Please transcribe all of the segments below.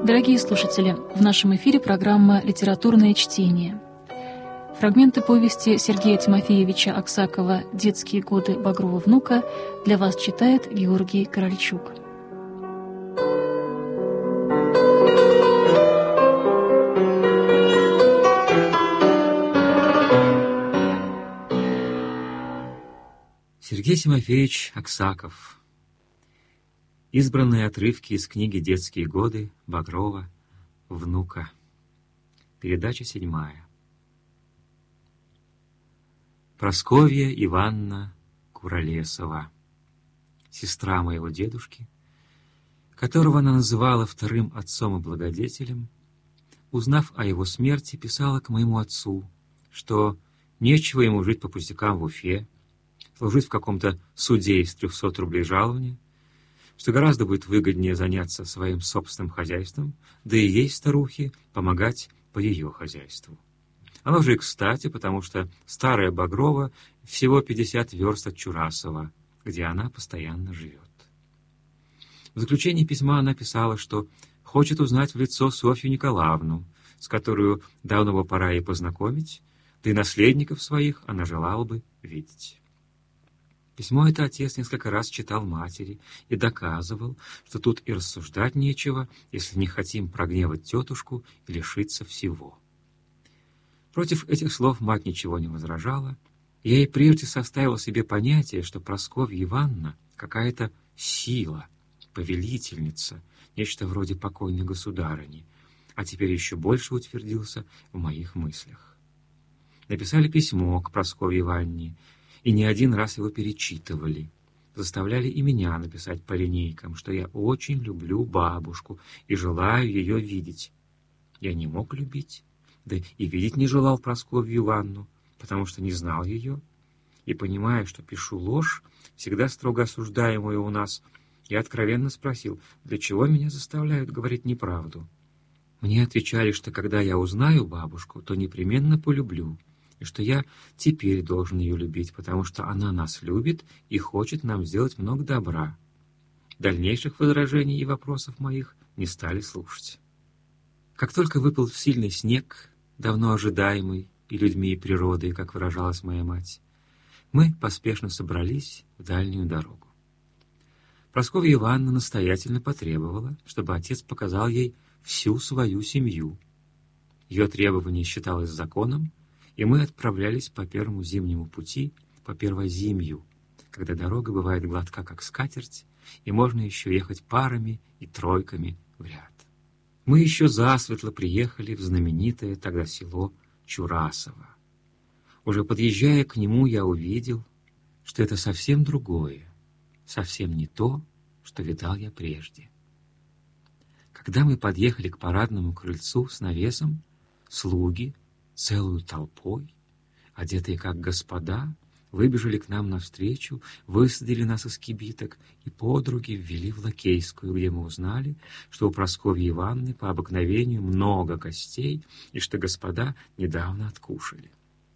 Дорогие слушатели, в нашем эфире программа «Литературное чтение». Фрагменты повести Сергея Тимофеевича Аксакова «Детские годы Багрова внука» для вас читает Георгий Корольчук. Сергей Тимофеевич Аксаков. Избранные отрывки из книги «Детские годы» Багрова внука. Передача 7. Прасковья Ивановна Куролесова, сестра моего дедушки, которого она называла вторым отцом и благодетелем, узнав о его смерти, писала к моему отцу, что нечего ему жить по пустякам в Уфе, служить в каком-то суде из 300 рублей жалования, что гораздо будет выгоднее заняться своим собственным хозяйством, да и ей, старухе, помогать по ее хозяйству. Оно же и кстати, потому что старая Багрова всего 50 верст от Чурасова, где она постоянно живет. В заключении письма она писала, что хочет узнать в лицо Софью Николаевну, с которой давно бы пора ей познакомить, да и наследников своих она желала бы видеть. Письмо это отец несколько раз читал матери и доказывал, что тут и рассуждать нечего, если не хотим прогневать тетушку и лишиться всего. Против этих слов мать ничего не возражала. Я и прежде составил себе понятие, что Прасковья Ивановна какая-то сила, повелительница, нечто вроде покойной государыни, а теперь еще больше утвердился в моих мыслях. Написали письмо к Прасковье Ивановне, и не один раз его перечитывали. Заставляли и меня написать по линейкам, что я очень люблю бабушку и желаю ее видеть. Я не мог любить, да и видеть не желал Прасковью Ивановну, потому что не знал ее, и, понимая, что пишу ложь, всегда строго осуждаемую у нас, я откровенно спросил, для чего меня заставляют говорить неправду. Мне отвечали, что когда я узнаю бабушку, то непременно полюблю, и что я теперь должен ее любить, потому что она нас любит и хочет нам сделать много добра. Дальнейших возражений и вопросов моих не стали слушать. Как только выпал сильный снег, давно ожидаемый и людьми, и природой, как выражалась моя мать, мы поспешно собрались в дальнюю дорогу. Прасковья Ивановна настоятельно потребовала, чтобы отец показал ей всю свою семью. Ее требование считалось законом, и мы отправлялись по первому зимнему пути, по первозимью, когда дорога бывает гладка, как скатерть, и можно еще ехать парами и тройками в ряд. Мы еще засветло приехали в знаменитое тогда село Чурасово. Уже подъезжая к нему, я увидел, что это совсем другое, совсем не то, что видал я прежде. Когда мы подъехали к парадному крыльцу с навесом, слуги, целую толпой, одетые как господа, выбежали к нам навстречу, высадили нас из кибиток и под руки ввели в Лакейскую, где мы узнали, что у Прасковьи Ивановны по обыкновению много гостей и что господа недавно откушали.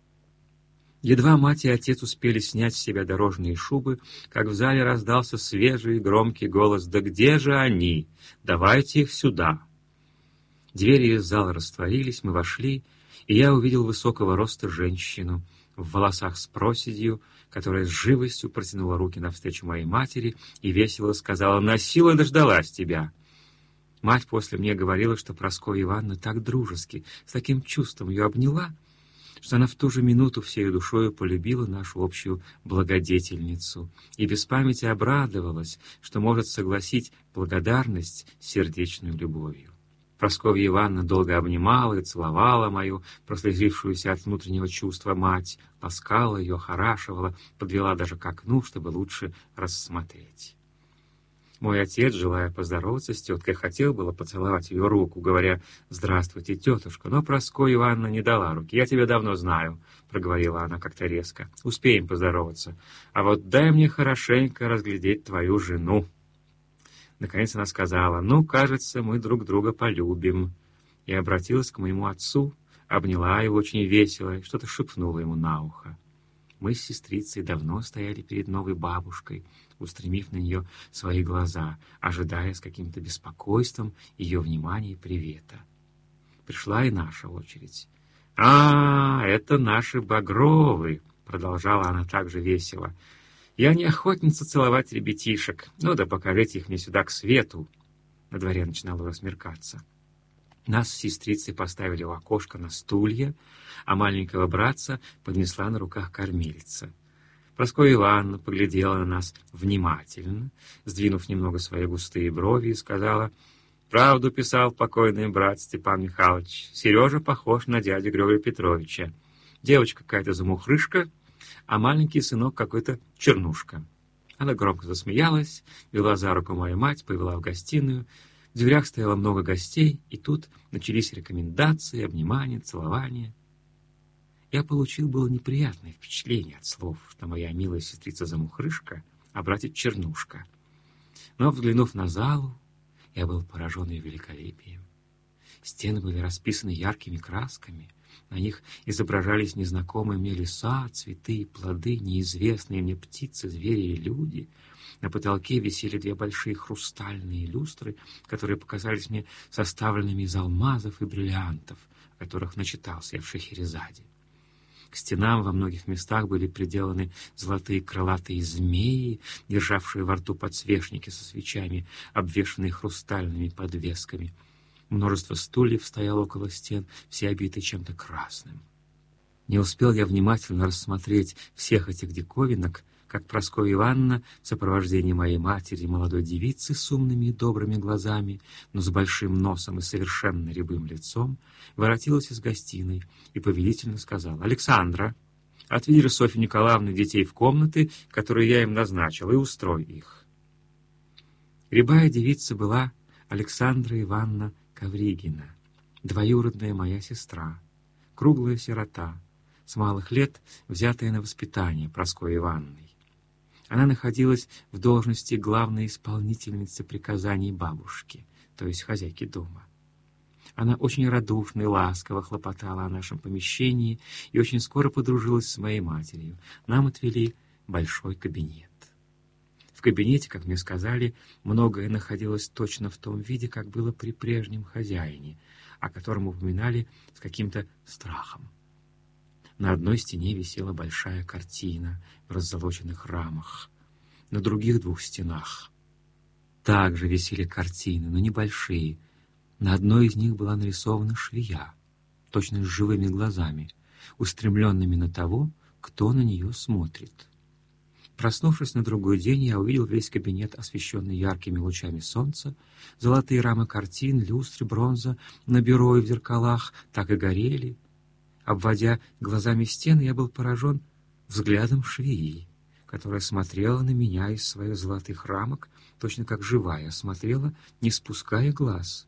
Едва мать и отец успели снять с себя дорожные шубы, как в зале раздался свежий и громкий голос: «Да где же они? Давайте их сюда!» Двери из зала растворились, мы вошли, и я увидел высокого роста женщину в волосах с проседью, которая с живостью протянула руки навстречу моей матери и весело сказала: «Насилу дождалась тебя». Мать после мне говорила, что Прасковья Ивановна так дружески, с таким чувством ее обняла, что она в ту же минуту всею душою полюбила нашу общую благодетельницу и без памяти обрадовалась, что может согласить благодарность с сердечной любовью. Прасковья Ивановна долго обнимала и целовала мою, прослезившуюся от внутреннего чувства мать, ласкала ее, охорашивала, подвела даже к окну, чтобы лучше рассмотреть. Мой отец, желая поздороваться с теткой, хотел было поцеловать ее руку, говоря: «Здравствуйте, тетушка», но Прасковья Ивановна не дала руки. «Я тебя давно знаю», — проговорила она как-то резко. «Успеем поздороваться. А вот дай мне хорошенько разглядеть твою жену». Наконец она сказала: «Ну, кажется, мы друг друга полюбим», и обратилась к моему отцу, обняла его очень весело и что-то шепнула ему на ухо. Мы с сестрицей давно стояли перед новой бабушкой, устремив на нее свои глаза, ожидая с каким-то беспокойством ее внимания и привета. Пришла и наша очередь. Это наши Багровы!» — продолжала она также весело. «Я не охотница целовать ребятишек. Ну да покажите их мне сюда к свету». На дворе начинало уже смеркаться. Нас с сестрицей поставили у окошка на стулья, а маленького братца поднесла на руках кормилица. Прасковья Ивановна поглядела на нас внимательно, сдвинув немного свои густые брови, и сказала: «Правду писал покойный брат Степан Михайлович. Сережа похож на дядю Григория Петровича. Девочка какая-то замухрышка, а маленький сынок какой-то чернушка». Она громко засмеялась, вела за руку мою мать, повела в гостиную. В дверях стояло много гостей, и тут начались рекомендации, обнимания, целования. Я получил было неприятное впечатление от слов, что моя милая сестрица-замухрышка, а братец чернушка. Но, взглянув на залу, я был поражен ее великолепием. Стены были расписаны яркими красками, на них изображались незнакомые мне леса, цветы и плоды, неизвестные мне птицы, звери и люди. На потолке висели 2 большие хрустальные люстры, которые показались мне составленными из алмазов и бриллиантов, о которых начитался я в Шахерезаде. К стенам во многих местах были приделаны золотые крылатые змеи, державшие во рту подсвечники со свечами, обвешанные хрустальными подвесками. Множество стульев стояло около стен, все обиты чем-то красным. Не успел я внимательно рассмотреть всех этих диковинок, как Прасковья Ивановна в сопровождении моей матери и молодой девицы с умными и добрыми глазами, но с большим носом и совершенно рябым лицом, воротилась из гостиной и повелительно сказала: «Александра, отведи Софью Николаевну детей в комнаты, которые я им назначил, и устрой их». Рябая девица была Александра Ивановна Ковригина, двоюродная моя сестра, круглая сирота, с малых лет взятая на воспитание Прасковьей Ивановной. Она находилась в должности главной исполнительницы приказаний бабушки, то есть хозяйки дома. Она очень радушно и ласково хлопотала о нашем помещении и очень скоро подружилась с моей матерью. Нам отвели большой кабинет. В кабинете, как мне сказали, многое находилось точно в том виде, как было при прежнем хозяине, о котором упоминали с каким-то страхом. На одной стене висела большая картина в раззолоченных рамах. На других 2 стенах также висели картины, но небольшие. На одной из них была нарисована швея, точно с живыми глазами, устремленными на того, кто на нее смотрит. Проснувшись на другой день, я увидел весь кабинет, освещенный яркими лучами солнца. Золотые рамы картин, люстры, бронза на бюро и в зеркалах так и горели. Обводя глазами стены, я был поражен взглядом швеи, которая смотрела на меня из своих золотых рамок, точно как живая, смотрела, не спуская глаз.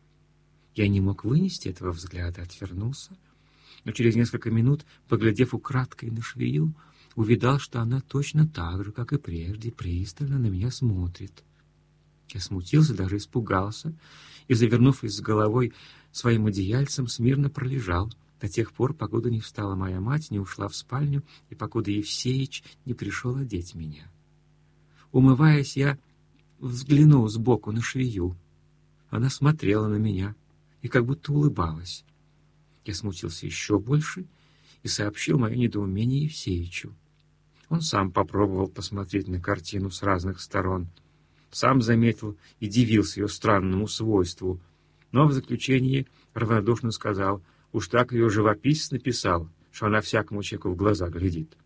Я не мог вынести этого взгляда, отвернулся, но через несколько минут, поглядев украдкой на швею, увидал, что она точно так же, как и прежде, пристально на меня смотрит. Я смутился, даже испугался, и, завернувшись с головой своим одеяльцем, смирно пролежал до тех пор, покуда не встала моя мать, не ушла в спальню, и покуда Евсеич не пришел одеть меня. Умываясь, я взглянул сбоку на швею. Она смотрела на меня и как будто улыбалась. Я смутился еще больше и сообщил мое недоумение Евсеичу. Он сам попробовал посмотреть на картину с разных сторон, сам заметил и дивился ее странному свойству, но в заключении равнодушно сказал: «Уж так ее живописец написал, что она всякому человеку в глаза глядит».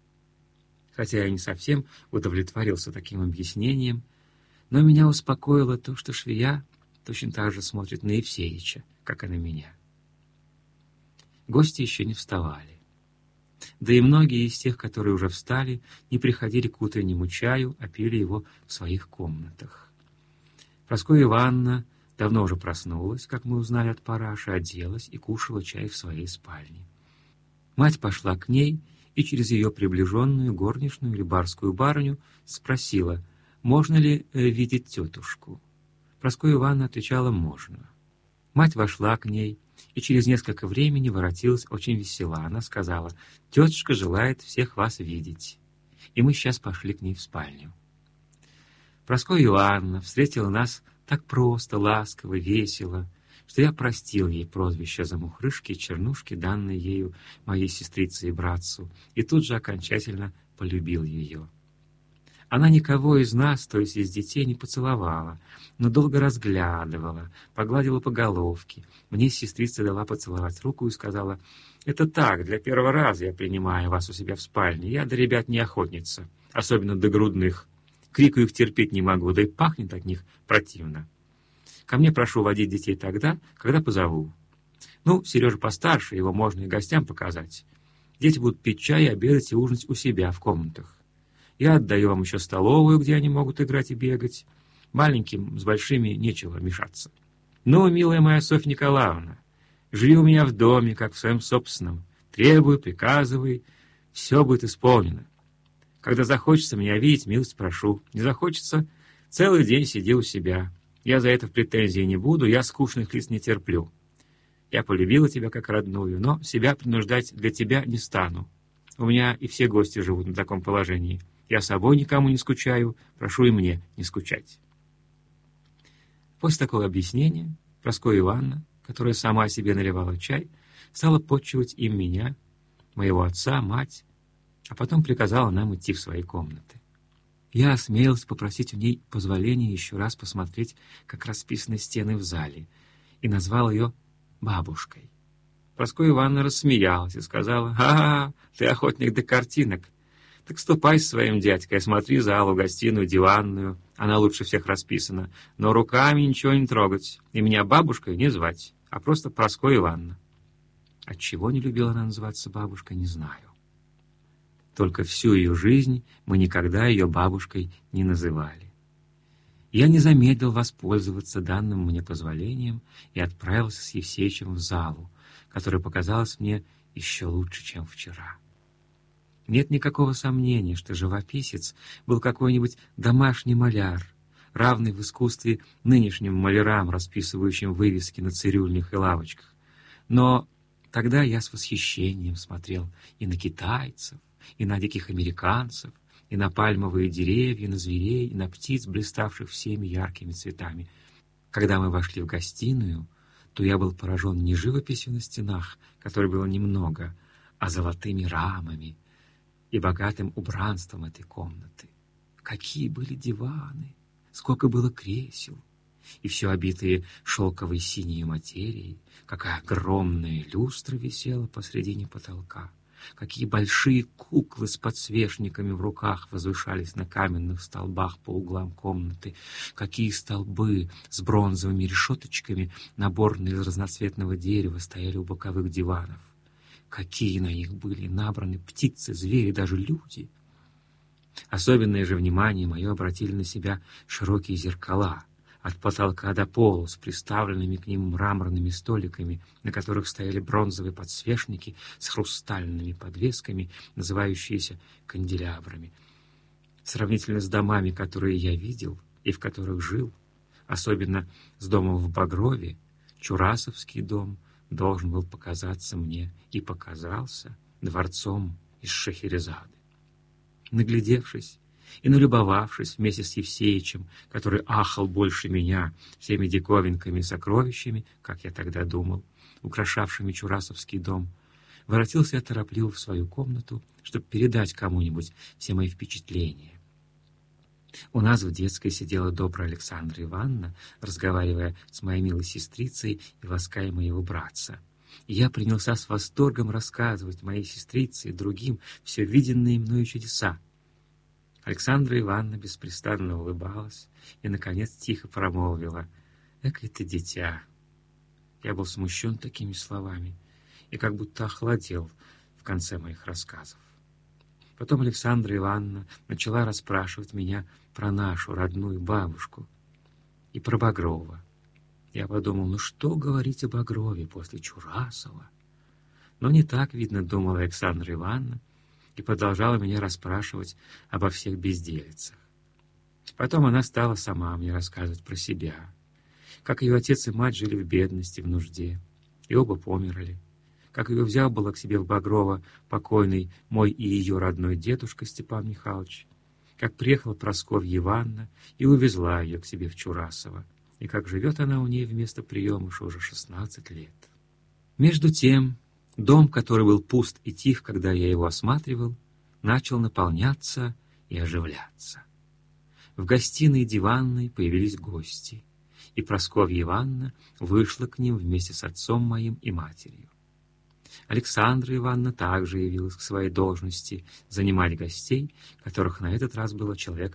Хотя я не совсем удовлетворился таким объяснением, но меня успокоило то, что швея точно так же смотрит на Евсеича, как и на меня. Гости еще не вставали. Да и многие из тех, которые уже встали, не приходили к утреннему чаю, а пили его в своих комнатах. Прасковья Ивановна давно уже проснулась, как мы узнали от Параши, оделась и кушала чай в своей спальне. Мать пошла к ней и через ее приближенную горничную или барскую барыню спросила, можно ли видеть тетушку. Прасковья Ивановна отвечала «можно». Мать вошла к ней, и через несколько времени воротилась очень весела. Она сказала: «Тетушка желает всех вас видеть». И мы сейчас пошли к ней в спальню. Прасковья Иоанновна встретила нас так просто, ласково, весело, что я простил ей прозвище замухрышки и чернушки, данное ею моей сестрице и братцу, и тут же окончательно полюбил ее. Она никого из нас, то есть из детей, не поцеловала, но долго разглядывала, погладила по головке. Мне сестрица дала поцеловать руку и сказала: «Это так, для первого раза я принимаю вас у себя в спальне. Я до ребят не охотница, особенно до грудных. Крику их терпеть не могу, да и пахнет от них противно. Ко мне прошу водить детей тогда, когда позову. Ну, Сережа постарше, его можно и гостям показать. Дети будут пить чай, обедать и ужинать у себя в комнатах. Я отдаю вам еще столовую, где они могут играть и бегать. Маленьким с большими нечего мешаться. Ну, милая моя Софья Николаевна, живи у меня в доме, как в своем собственном. Требуй, приказывай, все будет исполнено. Когда захочется меня видеть, милость прошу. Не захочется, целый день сиди у себя. Я за это в претензии не буду, я скучных лиц не терплю. Я полюбила тебя как родную, но себя принуждать для тебя не стану. У меня и все гости живут на таком положении. Я собой никому не скучаю, прошу и мне не скучать». После такого объяснения Прасковья Ивановна, которая сама себе наливала чай, стала подчивать им меня, моего отца, мать, а потом приказала нам идти в свои комнаты. Я осмелился попросить у ней позволения еще раз посмотреть, как расписаны стены в зале, и назвал ее бабушкой. Прасковья Ивановна рассмеялась и сказала: «А, ты охотник до картинок. Так ступай с своим дядькой, осмотри залу, гостиную, диванную. Она лучше всех расписана. Но руками ничего не трогать. И меня бабушкой не звать, а просто Прасковья Ивановна». Отчего не любила она называться бабушкой, не знаю. Только всю ее жизнь мы никогда ее бабушкой не называли. Я не замедлил воспользоваться данным мне позволением и отправился с Евсеичем в залу, которая показалась мне еще лучше, чем вчера. Нет никакого сомнения, что живописец был какой-нибудь домашний маляр, равный в искусстве нынешним малярам, расписывающим вывески на цирюльнях и лавочках. Но тогда я с восхищением смотрел и на китайцев, и на диких американцев, и на пальмовые деревья, на зверей, и на птиц, блиставших всеми яркими цветами. Когда мы вошли в гостиную, то я был поражен не живописью на стенах, которой было немного, а золотыми рамами и богатым убранством этой комнаты. Какие были диваны, сколько было кресел, и все обитые шелковой синей материей, какая огромная люстра висела посредине потолка, какие большие куклы с подсвечниками в руках возвышались на каменных столбах по углам комнаты, какие столбы с бронзовыми решеточками, наборные из разноцветного дерева, стояли у боковых диванов. Какие на них были набраны птицы, звери, даже люди. Особенное же внимание мое обратили на себя широкие зеркала, от потолка до пола, с приставленными к ним мраморными столиками, на которых стояли бронзовые подсвечники с хрустальными подвесками, называющиеся канделябрами. Сравнительно с домами, которые я видел и в которых жил, особенно с домом в Багрове, Чурасовский дом должен был показаться мне и показался дворцом из Шахерезады. Наглядевшись и налюбовавшись вместе с Евсеичем, который ахал больше меня всеми диковинками и сокровищами, как я тогда думал, украшавшими Чурасовский дом, воротился я торопливо в свою комнату, чтобы передать кому-нибудь все мои впечатления. У нас в детской сидела добрая Александра Ивановна, разговаривая с моей милой сестрицей и лаская моего братца. И я принялся с восторгом рассказывать моей сестрице и другим все виденные мною чудеса. Александра Ивановна беспрестанно улыбалась и, наконец, тихо промолвила: «Экое ты дитя!» Я был смущен такими словами и как будто охладел в конце моих рассказов. Потом Александра Ивановна начала расспрашивать меня про нашу родную бабушку и про Багрова. Я подумал, ну что говорить о Багрове после Чурасова? Но не так, видно, думала Александра Ивановна, и продолжала меня расспрашивать обо всех безделицах. Потом она стала сама мне рассказывать про себя. как ее отец и мать жили в бедности, в нужде, и оба померли, как ее взял было к себе в Багрово покойный мой и ее родной дедушка Степан Михайлович, как приехала Прасковья Ивановна и увезла ее к себе в Чурасово, и как живет она у ней вместо приемыша уже 16 лет. Между тем, дом, который был пуст и тих, когда я его осматривал, начал наполняться и оживляться. В гостиной и диванной появились гости, и Прасковья Ивановна вышла к ним вместе с отцом моим и матерью. Александра Ивановна также явилась к своей должности занимать гостей, которых на этот раз было человек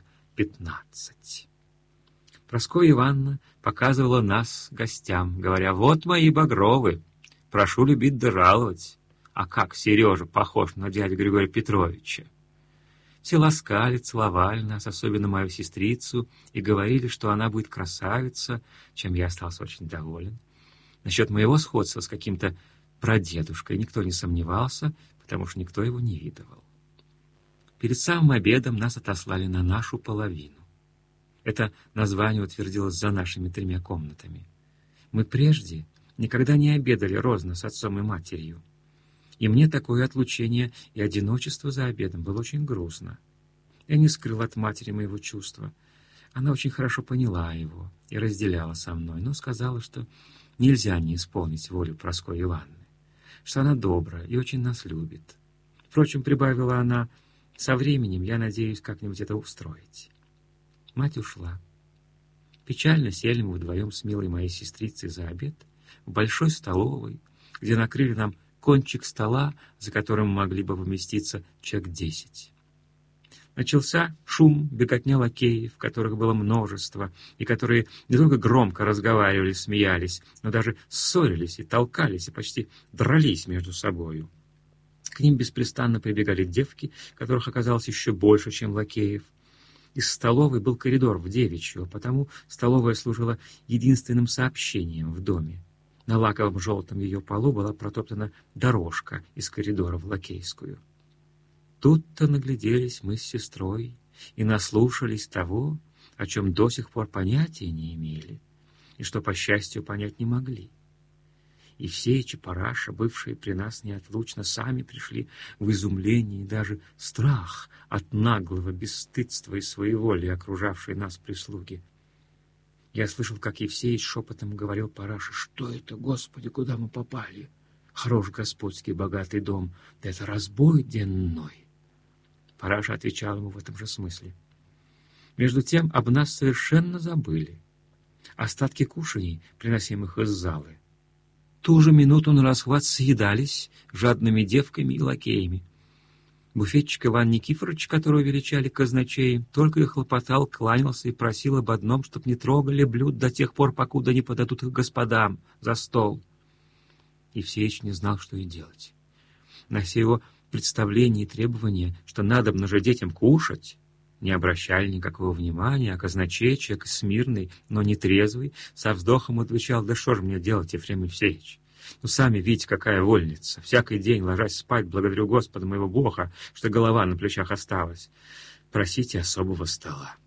15. Прасковья Ивановна показывала нас гостям, говоря: «Вот мои Багровы, прошу любить да жаловать. А как Сережа похож на дядю Григория Петровича!» Все ласкали, целовали нас, особенно мою сестрицу, и говорили, что она будет красавица, чем я остался очень доволен. Насчет моего сходства с каким-то прадедушкой никто не сомневался, потому что никто его не видывал. Перед самым обедом нас отослали на нашу половину. Это название утвердилось за нашими 3 комнатами. Мы прежде никогда не обедали розно с отцом и матерью. И мне такое отлучение и одиночество за обедом было очень грустно. Я не скрыл от матери моего чувства. Она очень хорошо поняла его и разделяла со мной, но сказала, что нельзя не исполнить волю Прасковьи Ивановны, что она добрая и очень нас любит. Впрочем, прибавила она, со временем я надеюсь как-нибудь это устроить. Мать ушла. Печально сели мы вдвоем с милой моей сестрицей за обед в большой столовой, где накрыли нам кончик стола, за которым могли бы поместиться человек 10. Начался шум, беготня лакеев, которых было множество, и которые не только громко разговаривали, смеялись, но даже ссорились и толкались, и почти дрались между собою. К ним беспрестанно прибегали девки, которых оказалось еще больше, чем лакеев. Из столовой был коридор в девичью, а потому столовая служила единственным сообщением в доме. На лаковом желтом ее полу была протоптана дорожка из коридора в лакейскую. Тут-то нагляделись мы с сестрой и наслушались того, о чем до сих пор понятия не имели, и что, по счастью, понять не могли. И все эти параша, бывшие при нас неотлучно, сами пришли в изумление и даже страх от наглого бесстыдства и своеволия, окружавшей нас прислуги. Я слышал, как Евсеич шепотом говорил Параше: «Что это, Господи, куда мы попали? Хорош господский богатый дом, да это разбой денной». Параша отвечал ему в этом же смысле. Между тем об нас совершенно забыли. Остатки кушаний, приносимых из залы, ту же минуту на расхват съедались жадными девками и лакеями. Буфетчик Иван Никифорович, которого величали казначеем, только и хлопотал, кланялся и просил об одном, чтоб не трогали блюд до тех пор, покуда не подадут их господам за стол. Евсеич не знал, что и делать. На все его представления и требования, что надобно же детям кушать, не обращали никакого внимания, а казначей, человек смирный, но не трезвый, со вздохом отвечал: «Да что же мне делать, Ефрем Евсеич? Ну, сами видите, какая вольница. Всякий день, ложась спать, благодарю Господа моего Бога, что голова на плечах осталась. Просите особого стола».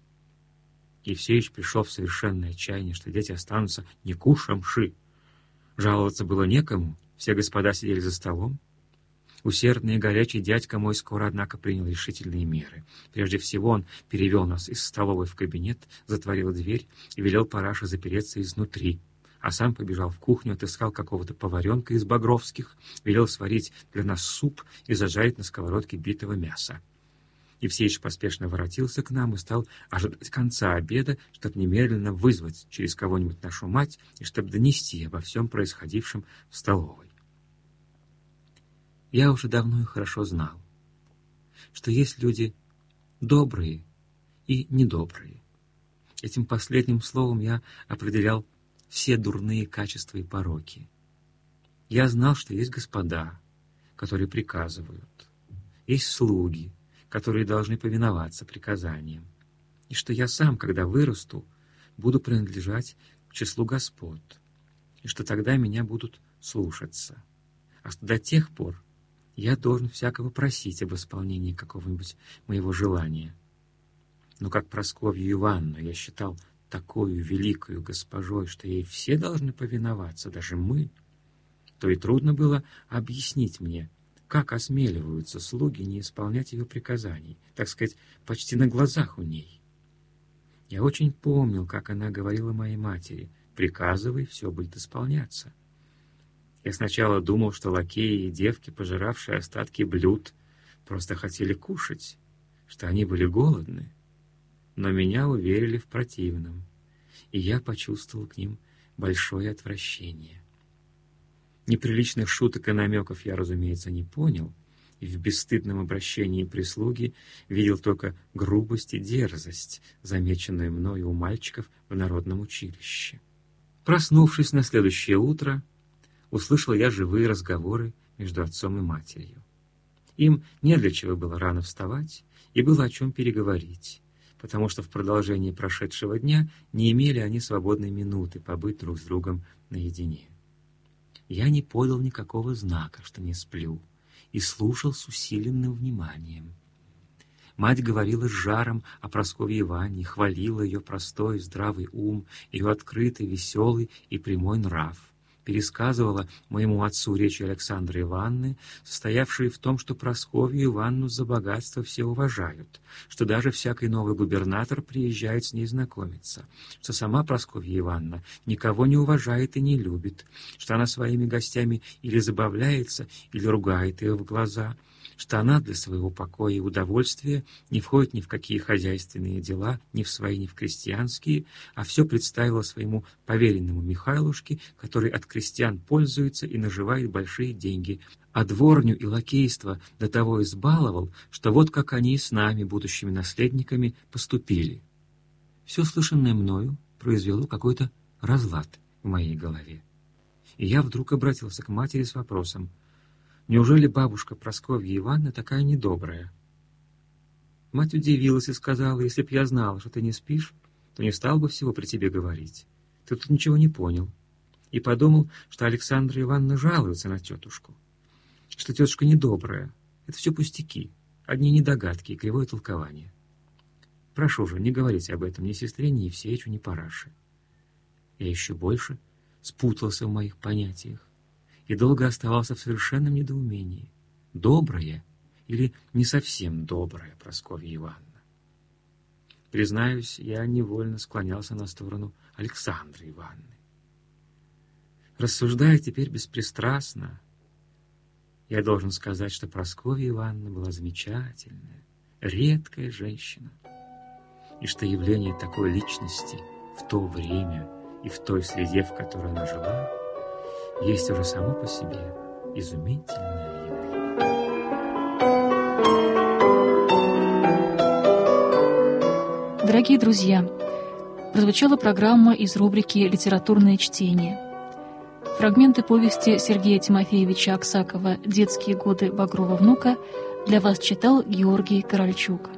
Евсеич пришел в совершенное отчаяние, что дети останутся не кушамши. Жаловаться было некому, все господа сидели за столом. Усердный и горячий дядька мой скоро, однако, принял решительные меры. Прежде всего он перевел нас из столовой в кабинет, затворил дверь и велел Параше запереться изнутри, а сам побежал в кухню, отыскал какого-то поваренка из Багровских, велел сварить для нас суп и зажарить на сковородке битого мяса. Евсеич поспешно воротился к нам и стал ожидать конца обеда, чтобы немедленно вызвать через кого-нибудь нашу мать и чтобы донести обо всем происходившем в столовой. Я уже давно и хорошо знал, что есть люди добрые и недобрые. Этим последним словом я определял все дурные качества и пороки. Я знал, что есть господа, которые приказывают, есть слуги, которые должны повиноваться приказаниям, и что я сам, когда вырасту, буду принадлежать к числу господ, и что тогда меня будут слушаться, а что до тех пор я должен всякого просить об исполнении какого-нибудь моего желания. Но как Прасковью Ивановну я считал такую великою госпожой, что ей все должны повиноваться, даже мы, то и трудно было объяснить мне, как осмеливаются слуги не исполнять ее приказаний, так сказать, почти на глазах у ней. Я очень помнил, как она говорила моей матери: «Приказывай, все будет исполняться». Я сначала думал, что лакеи и девки, пожиравшие остатки блюд, просто хотели кушать, что они были голодны. Но меня уверили в противном, и я почувствовал к ним большое отвращение. Неприличных шуток и намеков я, разумеется, не понял, и в бесстыдном обращении прислуги видел только грубость и дерзость, замеченную мною у мальчиков в народном училище. Проснувшись на следующее утро, услышал я живые разговоры между отцом и матерью. Им не для чего было рано вставать, и было о чем переговорить, потому что в продолжении прошедшего дня не имели они свободной минуты побыть друг с другом наедине. Я не подал никакого знака, что не сплю, и слушал с усиленным вниманием. Мать говорила с жаром о Прасковье Ивановне, хвалила ее простой, здравый ум, ее открытый, веселый и прямой нрав. Пересказывала моему отцу речи Александры Ивановны, состоявшие в том, что Прасковью Ивановну за богатство все уважают, что даже всякий новый губернатор приезжает с ней знакомиться, что сама Прасковья Ивановна никого не уважает и не любит, что она своими гостями или забавляется, или ругает их в глаза, что она для своего покоя и удовольствия не входит ни в какие хозяйственные дела, ни в свои, ни в крестьянские, а все представила своему поверенному Михайлушке, который от крестьян пользуется и наживает большие деньги, а дворню и лакейство до того избаловал, что вот как они и с нами, будущими наследниками, поступили. Все слышанное мною произвело какой-то разлад в моей голове. И я вдруг обратился к матери с вопросом: «Неужели бабушка Прасковья Ивановна такая недобрая?» Мать удивилась и сказала: «Если б я знала, что ты не спишь, то не стал бы всего при тебе говорить. Ты тут ничего не понял». И подумал, что Александра Ивановна жалуется на тетушку, что тетушка недобрая. Это все пустяки, одни недогадки и кривое толкование. Прошу же, не говорите об этом ни сестре, ни Евсеичу, ни Параше. Я еще больше спутался в моих понятиях и долго оставался в совершенном недоумении. Добрая или не совсем добрая Прасковья Ивановна? Признаюсь, я невольно склонялся на сторону Александры Ивановны. Рассуждая теперь беспристрастно, я должен сказать, что Прасковья Ивановна была замечательная, редкая женщина, и что явление такой личности в то время и в той среде, в которой она жила, есть уже само по себе изумительное явление. Дорогие друзья, прозвучала программа из рубрики «Литературное чтение». Фрагменты повести Сергея Тимофеевича Аксакова «Детские годы Багрова внука» для вас читал Георгий Корольчук.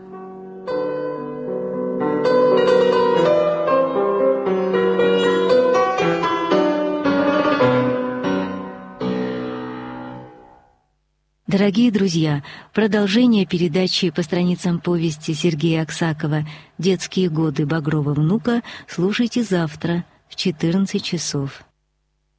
Дорогие друзья, продолжение передачи по страницам повести Сергея Аксакова «Детские годы Багрова внука» слушайте завтра в 14 часов.